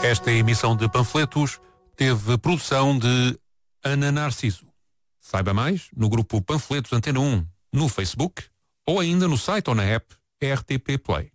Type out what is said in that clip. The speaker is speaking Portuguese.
Esta emissão de panfletos teve produção de Ana Narciso. Saiba mais no grupo Panfletos Antena 1, no Facebook ou ainda no site ou na app RTP Play.